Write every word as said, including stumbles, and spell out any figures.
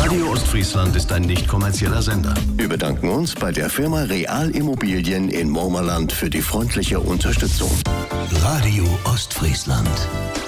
Radio Ostfriesland ist ein nicht kommerzieller Sender. Wir bedanken uns bei der Firma Real Immobilien in Mormerland für die freundliche Unterstützung. Radio Ostfriesland.